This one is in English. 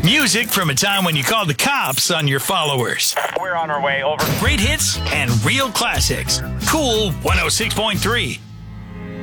Music from a time when you called the cops on your followers. We're on our way, over. Great hits and real classics. Cool 106.3.